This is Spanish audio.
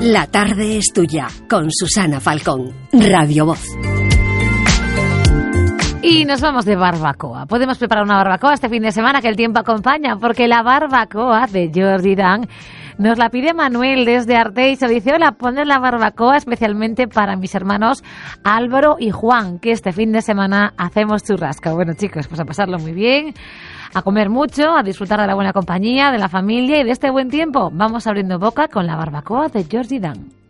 La tarde es tuya, con Susana Falcón, Radio Voz. Y nos vamos de barbacoa. Podemos preparar una barbacoa este fin de semana, que el tiempo acompaña, porque la barbacoa de Jordi Dan nos la pide Manuel desde Arteixo. Dice: hola, poner la barbacoa especialmente para mis hermanos Álvaro y Juan, que este fin de semana hacemos churrasco. Bueno, chicos, pues a pasarlo muy bien, a comer mucho, a disfrutar de la buena compañía, de la familia y de este buen tiempo. Vamos abriendo boca con la barbacoa de Jordi Dan.